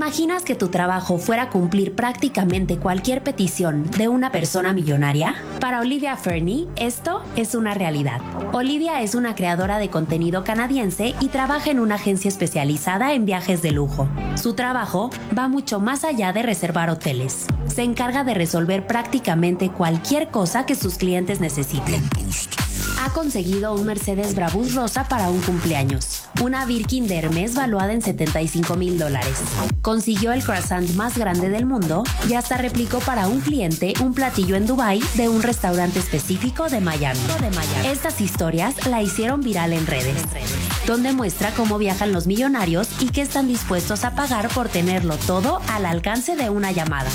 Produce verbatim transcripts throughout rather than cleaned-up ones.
imaginas que tu trabajo fuera cumplir prácticamente cualquier petición de una persona millonaria? Para Olivia Fernie, esto es una realidad. Olivia es una creadora de contenido canadiense y trabaja en una agencia especializada en viajes de lujo. Su trabajo va mucho más allá de reservar hoteles. Se encarga de resolver prácticamente cualquier cosa que sus clientes necesiten. Ha conseguido un Mercedes Brabus rosa para un cumpleaños, una Birkin de Hermes valuada en setenta y cinco mil dólares. Consiguió el croissant más grande del mundo y hasta replicó para un cliente un platillo en Dubái de un restaurante específico de Miami. Estas historias la hicieron viral en redes, donde muestra cómo viajan los millonarios y qué están dispuestos a pagar por tenerlo todo al alcance de una llamada.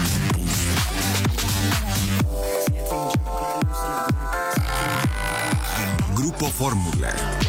Grupo Fórmula.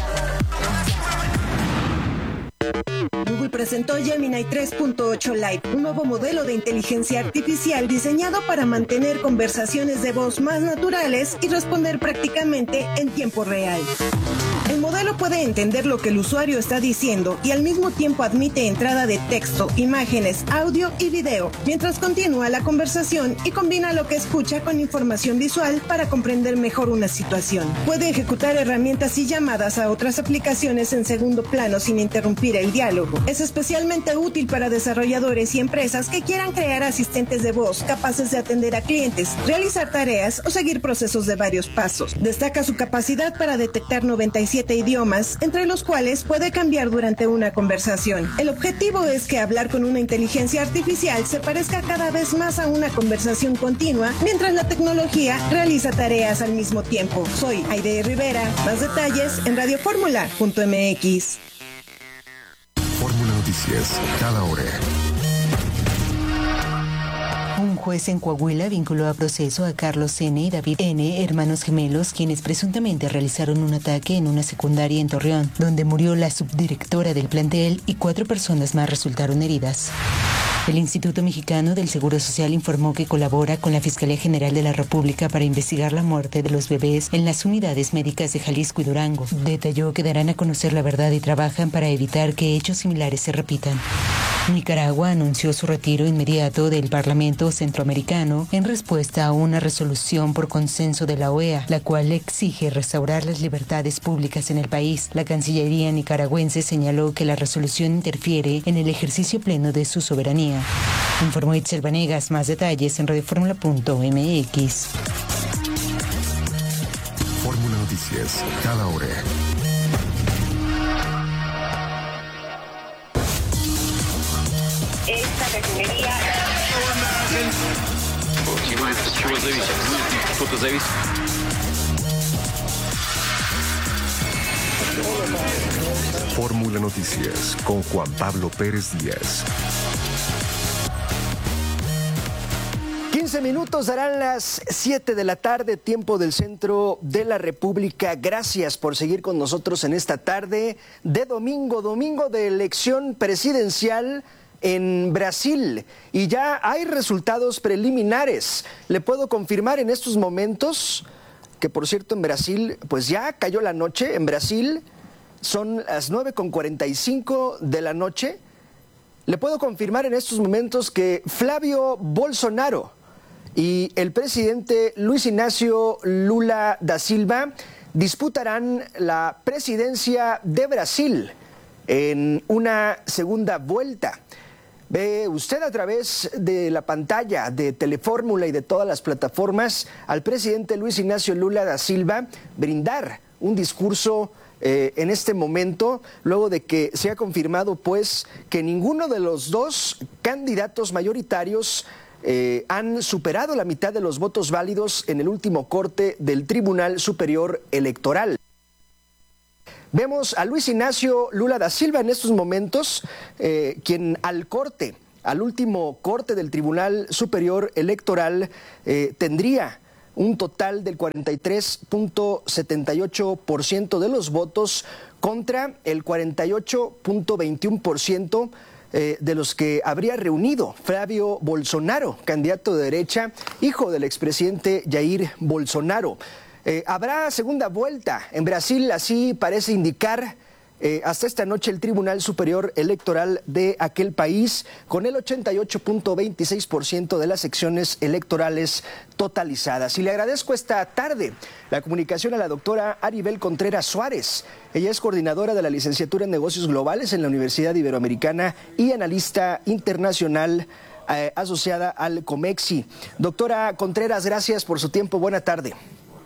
Google presentó Gemini tres punto ocho Lite, un nuevo modelo de inteligencia artificial diseñado para mantener conversaciones de voz más naturales y responder prácticamente en tiempo real. El modelo puede entender lo que el usuario está diciendo y al mismo tiempo admite entrada de texto, imágenes, audio y video, mientras continúa la conversación y combina lo que escucha con información visual para comprender mejor una situación. Puede ejecutar herramientas y llamadas a otras aplicaciones en segundo plano sin interrumpir el diálogo. Es especialmente útil para desarrolladores y empresas que quieran crear asistentes de voz capaces de atender a clientes, realizar tareas o seguir procesos de varios pasos. Destaca su capacidad para detectar noventa y siete idiomas, entre los cuales puede cambiar durante una conversación. El objetivo es que hablar con una inteligencia artificial se parezca cada vez más a una conversación continua, mientras la tecnología realiza tareas al mismo tiempo. Soy Aide Rivera. Más detalles en radio fórmula punto m x. Fórmula Noticias, cada hora. Un juez en Coahuila vinculó a proceso a Carlos N. y David N., hermanos gemelos, quienes presuntamente realizaron un ataque en una secundaria en Torreón, donde murió la subdirectora del plantel y cuatro personas más resultaron heridas. El Instituto Mexicano del Seguro Social informó que colabora con la Fiscalía General de la República para investigar la muerte de los bebés en las unidades médicas de Jalisco y Durango. Detalló que darán a conocer la verdad y trabajan para evitar que hechos similares se repitan. Nicaragua anunció su retiro inmediato del Parlamento Centroamericano en respuesta a una resolución por consenso de la O E A, la cual exige restaurar las libertades públicas en el país. La Cancillería nicaragüense señaló que la resolución interfiere en el ejercicio pleno de su soberanía. Informó Itzel Vanegas. Más detalles en radio fórmula punto m x. Fórmula Noticias, cada hora. Esta refinería... Fórmula Noticias con Juan Pablo Pérez Díaz. quince minutos darán las siete de la tarde, tiempo del centro de la República. Gracias por seguir con nosotros en esta tarde de domingo, domingo de elección presidencial en Brasil. Y ya hay resultados preliminares. Le puedo confirmar en estos momentos que, por cierto, en Brasil, pues ya cayó la noche. En Brasil son las nueve con cuarenta y cinco de la noche. Le puedo confirmar en estos momentos que Flavio Bolsonaro y el presidente Luis Ignacio Lula da Silva disputarán la presidencia de Brasil en una segunda vuelta. Ve usted a través de la pantalla de Telefórmula y de todas las plataformas al presidente Luis Ignacio Lula da Silva brindar un discurso eh, en este momento, luego de que se ha confirmado pues que ninguno de los dos candidatos mayoritarios Eh, han superado la mitad de los votos válidos en el último corte del Tribunal Superior Electoral. Vemos a Luis Ignacio Lula da Silva en estos momentos, eh, quien al corte, al último corte del Tribunal Superior Electoral, eh, tendría un total del cuarenta y tres punto setenta y ocho por ciento de los votos contra el cuarenta y ocho punto veintiuno por ciento Eh, de los que habría reunido Flavio Bolsonaro, candidato de derecha, hijo del expresidente Jair Bolsonaro. Eh, habrá segunda vuelta en Brasil, así parece indicar eh, hasta esta noche el Tribunal Superior Electoral de aquel país, con el ochenta y ocho punto veintiséis por ciento de las secciones electorales totalizadas. Y le agradezco esta tarde la comunicación a la doctora Aribel Contreras Suárez. Ella es coordinadora de la licenciatura en Negocios Globales en la Universidad Iberoamericana y analista internacional eh, asociada al COMEXI. Doctora Contreras, gracias por su tiempo. Buena tarde.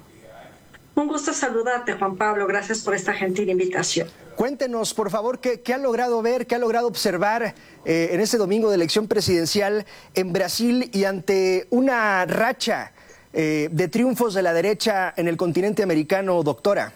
Un gusto saludarte, Juan Pablo. Gracias por esta gentil invitación. Cuéntenos, por favor, qué, qué ha logrado ver, qué ha logrado observar eh, en este domingo de elección presidencial en Brasil y ante una racha eh, de triunfos de la derecha en el continente americano, doctora.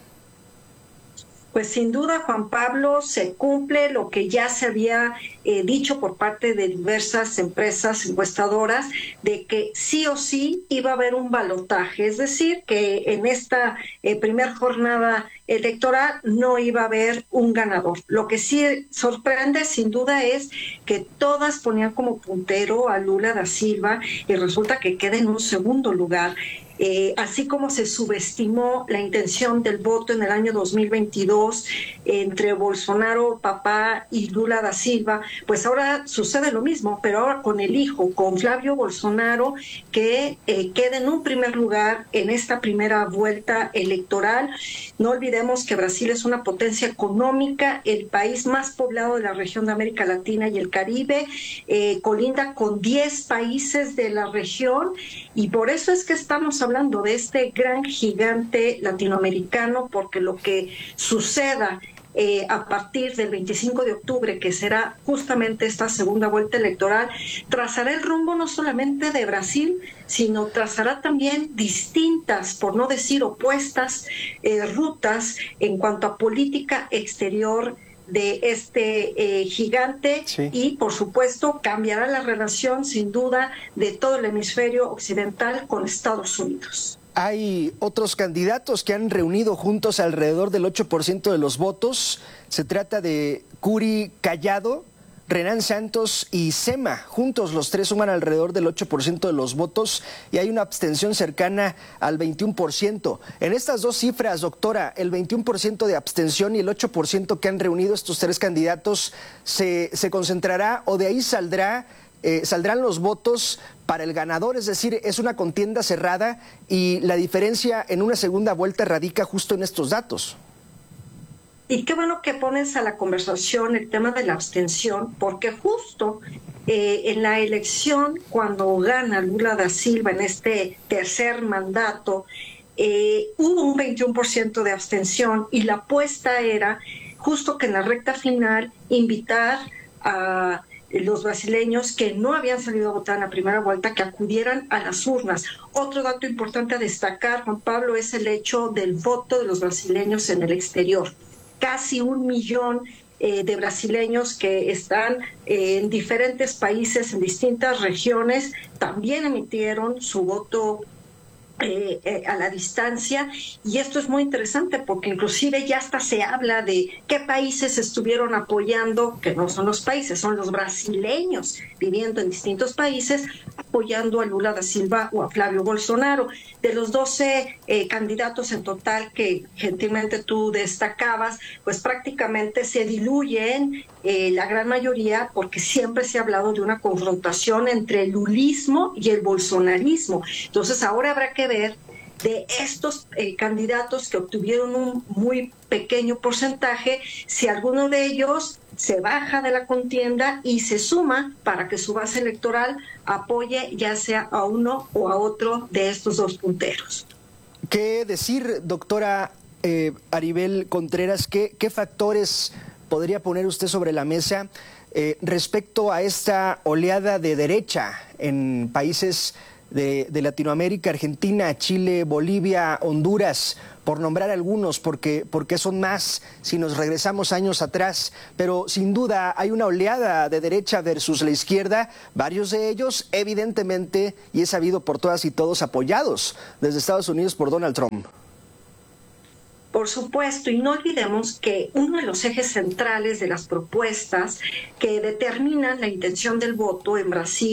Pues sin duda, Juan Pablo, se cumple lo que ya se había eh, dicho por parte de diversas empresas encuestadoras, de que sí o sí iba a haber un balotaje, es decir, que en esta eh, primera jornada electoral no iba a haber un ganador. Lo que sí sorprende, sin duda, es que todas ponían como puntero a Lula da Silva y resulta que queda en un segundo lugar. Eh, así como se subestimó la intención del voto en el año dos mil veintidós entre Bolsonaro, papá, y Lula da Silva, pues ahora sucede lo mismo, pero ahora con el hijo, con Flavio Bolsonaro, que eh, queda en un primer lugar en esta primera vuelta electoral. No olvidemos que Brasil es una potencia económica, el país más poblado de la región de América Latina y el Caribe, eh, colinda con diez países de la región, y por eso es que estamos hablando de este gran gigante latinoamericano, porque lo que suceda eh, a partir del veinticinco de octubre, que será justamente esta segunda vuelta electoral, trazará el rumbo no solamente de Brasil, sino trazará también distintas, por no decir opuestas, eh, rutas en cuanto a política exterior de este eh, gigante. Sí. Y por supuesto cambiará la relación sin duda de todo el hemisferio occidental con Estados Unidos. Hay otros candidatos que han reunido juntos alrededor del ocho por ciento de los votos. Se trata de Curi Callado, Renan Santos y Sema. Juntos los tres suman alrededor del ocho por ciento de los votos y hay una abstención cercana al veintiuno por ciento. En estas dos cifras, doctora, el veintiuno por ciento de abstención y el ocho por ciento que han reunido estos tres candidatos, ¿se, se concentrará o de ahí saldrá, eh, saldrán los votos para el ganador? Es decir, es una contienda cerrada y la diferencia en una segunda vuelta radica justo en estos datos. Y qué bueno que pones a la conversación el tema de la abstención, porque justo eh, en la elección, cuando gana Lula da Silva en este tercer mandato, eh, hubo un veintiuno por ciento de abstención y la apuesta era justo que en la recta final invitar a los brasileños que no habían salido a votar en la primera vuelta, que acudieran a las urnas. Otro dato importante a destacar, Juan Pablo, es el hecho del voto de los brasileños en el exterior. Casi un millón eh, de brasileños que están eh, en diferentes países, en distintas regiones, también emitieron su voto Eh, eh, a la distancia, y esto es muy interesante porque inclusive ya hasta se habla de qué países estuvieron apoyando, que no son los países, son los brasileños viviendo en distintos países apoyando a Lula da Silva o a Flavio Bolsonaro. De los doce eh, candidatos en total que gentilmente tú destacabas, pues prácticamente se diluyen eh, la gran mayoría, porque siempre se ha hablado de una confrontación entre el lulismo y el bolsonarismo. Entonces ahora habrá que ver de estos eh, candidatos que obtuvieron un muy pequeño porcentaje, si alguno de ellos se baja de la contienda y se suma para que su base electoral apoye ya sea a uno o a otro de estos dos punteros. ¿Qué decir, doctora eh, Aribel Contreras? ¿qué, ¿Qué factores podría poner usted sobre la mesa eh, respecto a esta oleada de derecha en países de, de Latinoamérica, Argentina, Chile, Bolivia, Honduras, por nombrar algunos, porque, porque son más si nos regresamos años atrás, pero sin duda hay una oleada de derecha versus la izquierda, varios de ellos evidentemente, y es sabido por todas y todos, apoyados desde Estados Unidos por Donald Trump. Por supuesto, y no olvidemos que uno de los ejes centrales de las propuestas que determinan la intención del voto en Brasil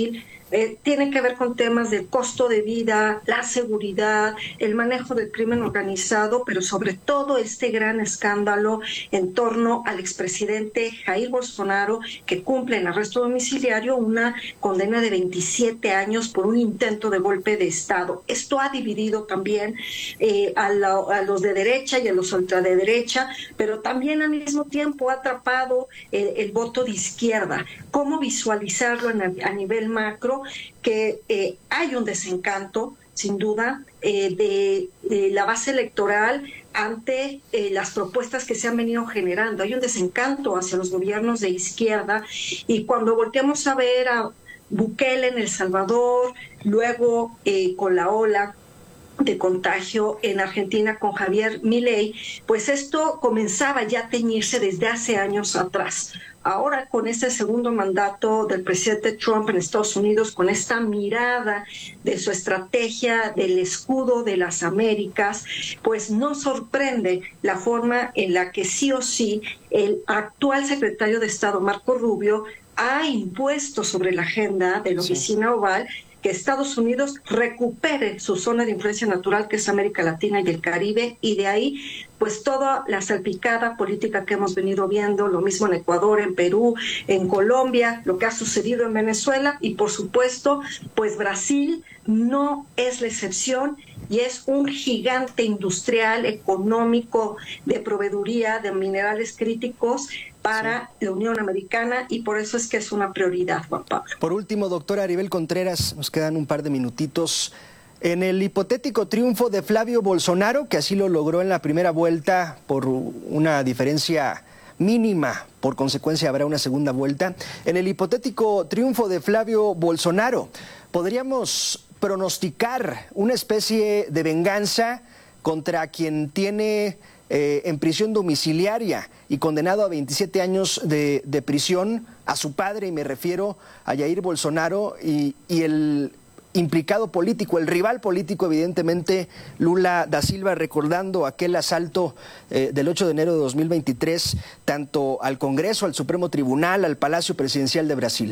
Eh, tiene que ver con temas del costo de vida, la seguridad, el manejo del crimen organizado, pero sobre todo este gran escándalo en torno al expresidente Jair Bolsonaro, que cumple en arresto domiciliario una condena de veintisiete años por un intento de golpe de Estado. Esto ha dividido también eh, a, la, a los de derecha y a los ultra de derecha, pero también al mismo tiempo ha atrapado el, el voto de izquierda. ¿Cómo visualizarlo en a, a nivel macro? Que eh, hay un desencanto, sin duda, eh, de, de la base electoral ante eh, las propuestas que se han venido generando. Hay un desencanto hacia los gobiernos de izquierda, y cuando volteamos a ver a Bukele en El Salvador, luego eh, con la ola de contagio en Argentina con Javier Milei, pues esto comenzaba ya a teñirse desde hace años atrás. Ahora, con este segundo mandato del presidente Trump en Estados Unidos, con esta mirada de su estrategia del escudo de las Américas, pues no sorprende la forma en la que sí o sí el actual secretario de Estado, Marco Rubio, ha impuesto sobre la agenda de la Oficina Oval que Estados Unidos recupere su zona de influencia natural, que es América Latina y el Caribe, y de ahí pues toda la salpicada política que hemos venido viendo, lo mismo en Ecuador, en Perú, en Colombia, lo que ha sucedido en Venezuela, y por supuesto pues Brasil no es la excepción, y es un gigante industrial, económico, de proveeduría de minerales críticos para sí. la Unión Americana, y por eso es que es una prioridad, Juan Pablo. Por último, doctora Aribel Contreras, nos quedan un par de minutitos. En el hipotético triunfo de Flavio Bolsonaro, que así lo logró en la primera vuelta por una diferencia mínima, por consecuencia habrá una segunda vuelta. En el hipotético triunfo de Flavio Bolsonaro, ¿podríamos pronosticar una especie de venganza contra quien tiene eh, en prisión domiciliaria y condenado a veintisiete años de, de prisión a su padre, y me refiero a Jair Bolsonaro, y, y el implicado político, el rival político, evidentemente, Lula da Silva, recordando aquel asalto eh, del ocho de enero de dos mil veintitrés, tanto al Congreso, al Supremo Tribunal, al Palacio Presidencial de Brasil?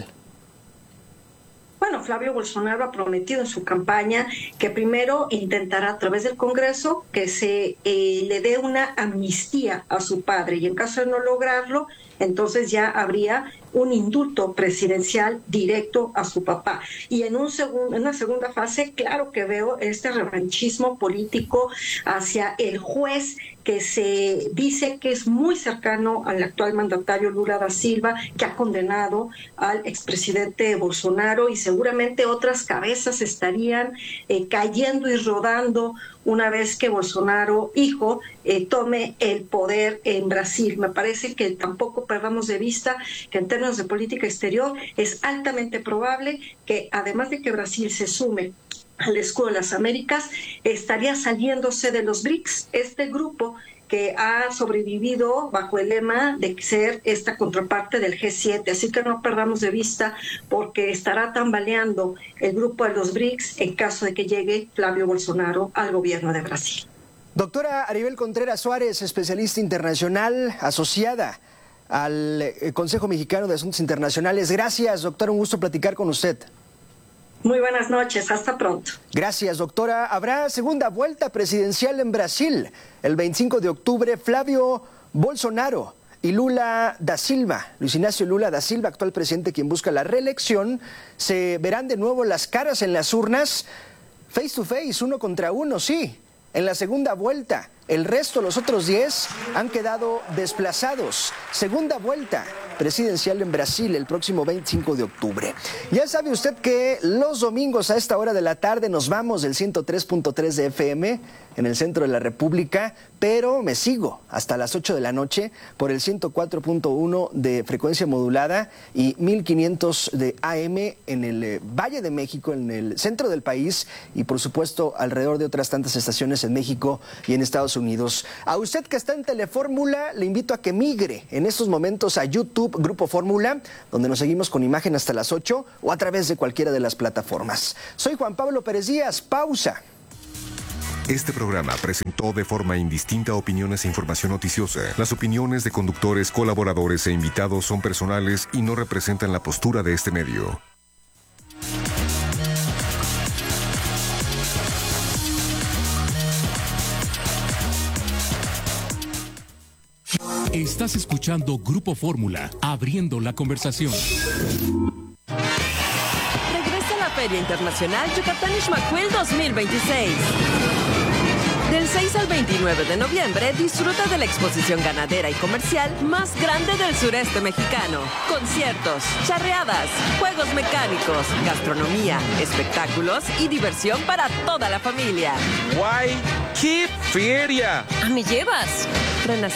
Bueno, Flavio Bolsonaro ha prometido en su campaña que primero intentará a través del Congreso que se eh, le dé una amnistía a su padre, y en caso de no lograrlo, entonces ya habría un indulto presidencial directo a su papá. Y en, un segun, en una segunda fase, claro que veo este revanchismo político hacia el juez que se dice que es muy cercano al actual mandatario Lula da Silva, que ha condenado al expresidente Bolsonaro, y seguramente otras cabezas estarían eh, cayendo y rodando una vez que Bolsonaro, hijo, eh, tome el poder en Brasil. Me parece que tampoco perdamos de vista que en términos de política exterior es altamente probable que, además de que Brasil se sume al escudo de las Américas, estaría saliéndose de los B R I C S, este grupo que ha sobrevivido bajo el lema de ser esta contraparte del G siete. Así que no perdamos de vista, porque estará tambaleando el grupo de los B R I C S en caso de que llegue Flavio Bolsonaro al gobierno de Brasil. Doctora Aribel Contreras Suárez, especialista internacional asociada al Consejo Mexicano de Asuntos Internacionales. Gracias, doctora, un gusto platicar con usted. Muy buenas noches, hasta pronto. Gracias, doctora. Habrá segunda vuelta presidencial en Brasil. El veinticinco de octubre, Flavio Bolsonaro y Lula da Silva, Luis Ignacio Lula da Silva, actual presidente quien busca la reelección, se verán de nuevo las caras en las urnas, face to face, uno contra uno, sí, en la segunda vuelta. El resto, los otros diez, han quedado desplazados. Segunda vuelta presidencial en Brasil el próximo veinticinco de octubre. Ya sabe usted que los domingos a esta hora de la tarde nos vamos del ciento tres punto tres de F M en el centro de la República, pero me sigo hasta las ocho de la noche por el ciento cuatro punto uno de frecuencia modulada y mil quinientos de A M en el eh, Valle de México, en el centro del país, y por supuesto alrededor de otras tantas estaciones en México y en Estados Unidos. A usted que está en Telefórmula, le invito a que migre en estos momentos a YouTube Grupo Fórmula, donde nos seguimos con imagen hasta las ocho, o a través de cualquiera de las plataformas. Soy Juan Pablo Pérez Díaz, pausa. Este programa presentó de forma indistinta opiniones e información noticiosa. Las opiniones de conductores, colaboradores e invitados son personales y no representan la postura de este medio. Estás escuchando Grupo Fórmula, abriendo la conversación. Regresa a la Feria Internacional Yucatán Ixmaquil dos mil veintiséis. Del seis al veintinueve de noviembre, disfruta de la exposición ganadera y comercial más grande del sureste mexicano. Conciertos, charreadas, juegos mecánicos, gastronomía, espectáculos y diversión para toda la familia. ¡Guay! ¡Qué feria! ¿A me llevas? Renacer